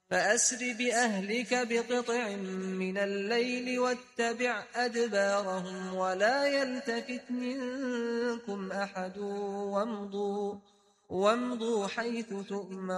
فأسر بأهلك بقطع من الليل واتبع أدبارهم ولا يلتفت منكم أحد وامضوا حيث تؤمرون